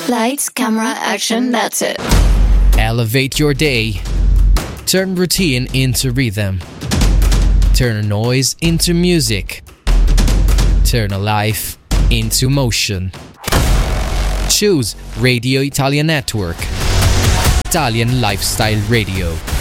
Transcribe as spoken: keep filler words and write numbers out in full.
Lights, camera, action, that's it. Elevate your day. Turn routine into rhythm. Turn noise into music. Turn a life into motion. Choose Radio Italia Network. Italian Lifestyle Radio.